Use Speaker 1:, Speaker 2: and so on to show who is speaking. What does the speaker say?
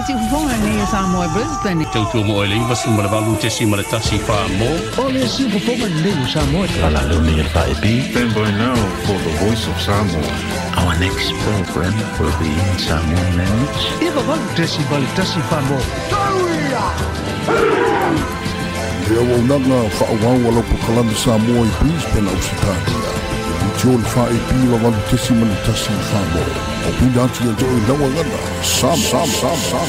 Speaker 1: tesi ufonga nei Samoa Brisbane.
Speaker 2: Tautu mo ele wasu mo le valu tesi mo le tasi fa mo.
Speaker 1: Ole si ufonga nei Samoa.
Speaker 3: Ala lumi el Faipi.
Speaker 4: Stand by now for the voice of Samoa.
Speaker 3: Our next program will be in Samoan language.
Speaker 1: Iwa valu tesi mo le tasi fa mo.
Speaker 5: Ia wau nanga whaawau wala po kalanda Samoa I Brisbane au Sitatia. Tio le Faipi wa valu tesi mo le tasi fa mo. O pina atu ia jo I lawa gana. Sam.